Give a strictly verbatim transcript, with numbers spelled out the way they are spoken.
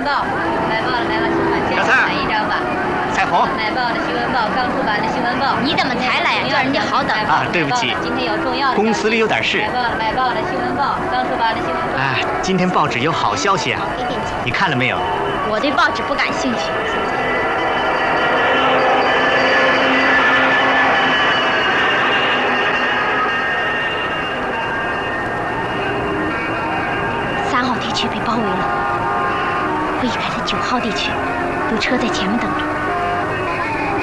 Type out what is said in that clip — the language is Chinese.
报，买报了，买报新闻，先选一张吧。 彩虹。 买报的新闻报，刚出版的新闻报。 你怎么才来呀？叫人家好等啊，对不起， 今天有重要的。 公司里有点事。 买报了，买报的新闻报，刚出版的新闻报。 哎，今天报纸有好消息啊！你看了没有？ 我对报纸不感兴趣。三号地区被包围了，会移开到九号地区，有车在前面等着。